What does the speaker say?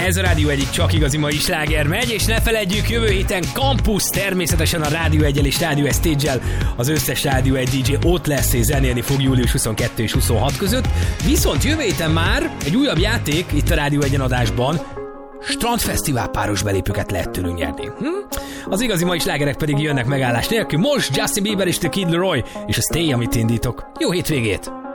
Ez a Rádió egyik csak igazi mai sláger megy, és ne feledjük, jövő héten Campus, természetesen a Rádió 1-el és Rádió Stage-el az összes Rádió 1 DJ ott lesz és zenélni fog július 22 és 26 között. Viszont jövő héten már egy újabb játék itt a Rádió 1 adásban, Strandfesztivál páros belépőket lehet tőlünk nyerni. Az igazi mai slágerek pedig jönnek megállás nélkül. Most Justin Bieber és The Kid Laroi és a Stay, amit indítok. Jó hétvégét!